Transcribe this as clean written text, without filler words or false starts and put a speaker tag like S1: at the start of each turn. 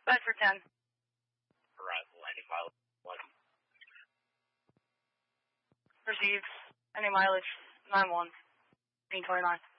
S1: Bedford 10.
S2: Arrival, any mileage 1.
S1: Received. Any mileage 91. 29.